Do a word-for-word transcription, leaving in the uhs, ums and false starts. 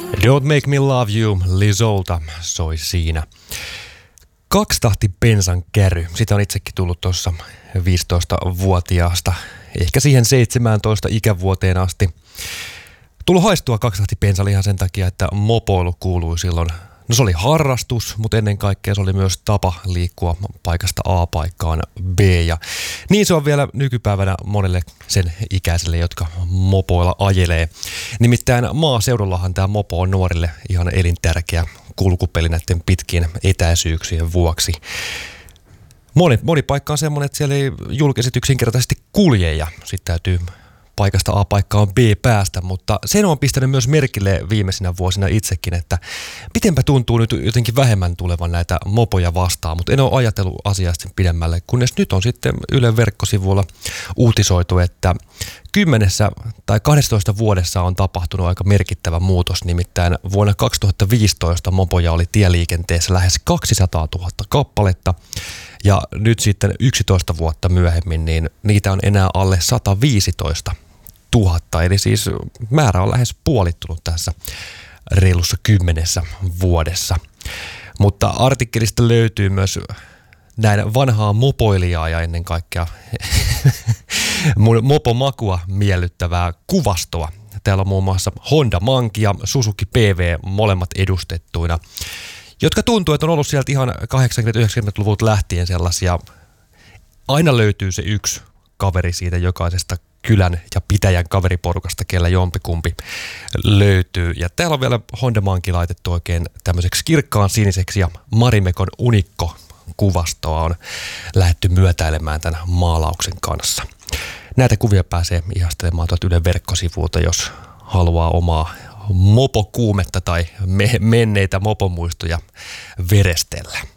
Don't Make Me Love You, Lizolta soi siinä. Kaksitahti bensan käry, sitä on itsekin tullut tuossa viisitoistavuotiaasta, ehkä siihen seitsemääntoista ikävuoteen asti. Tullut haistua kaksitahti bensalle ihan sen takia, että mopoilu kuului silloin. No se oli harrastus, mutta ennen kaikkea se oli myös tapa liikkua paikasta A paikkaan B. Ja niin se on vielä nykypäivänä monelle sen ikäiselle, jotka mopoilla ajelee. Nimittäin maaseudullahan tämä mopo on nuorille ihan elintärkeä kulkupeli näiden pitkien etäisyyksien vuoksi. Moni, moni paikka on semmoinen, että siellä ei julkiset yksinkertaisesti kulje ja sitten täytyy paikasta A paikkaan B päästä, mutta sen on pistänyt myös merkille viimeisinä vuosina itsekin, että mitenpä tuntuu nyt jotenkin vähemmän tulevan näitä mopoja vastaan, mutta en ole ajatellut asiasta pidemmälle, kunnes nyt on sitten Ylen verkkosivuilla uutisoitu, että kymmenessä tai kahdessatoista vuodessa on tapahtunut aika merkittävä muutos, nimittäin vuonna kaksituhattaviisitoista mopoja oli tieliikenteessä lähes kaksisataatuhatta kappaletta, ja nyt sitten yksitoista vuotta myöhemmin, niin niitä on enää alle sataviisitoista tuhatta, eli siis määrä on lähes puolittunut tässä reilussa kymmenessä vuodessa. Mutta artikkelista löytyy myös näin vanhaa mopoilijaa ja ennen kaikkea mun mopomakua miellyttävää kuvastoa. Täällä on muun muassa Honda Monkey ja Suzuki P V molemmat edustettuina, jotka tuntuu, että on ollut sieltä ihan kahdeksankymmentä-yhdeksänkymmentäluvut lähtien sellaisia. Aina löytyy se yksi kaveri siitä jokaisesta kylän ja pitäjän kaveriporukasta, kellä jompikumpi löytyy. Ja täällä on vielä Honda Monkey laitettu oikein tämmöiseksi kirkkaan siniseksi ja Marimekon unikko kuvastoa on lähdetty myötäilemään tämän maalauksen kanssa. Näitä kuvia pääsee ihastelemaan tuolta Ylen verkkosivuilta, jos haluaa omaa mopokuumetta tai me- menneitä mopomuistoja verestellä.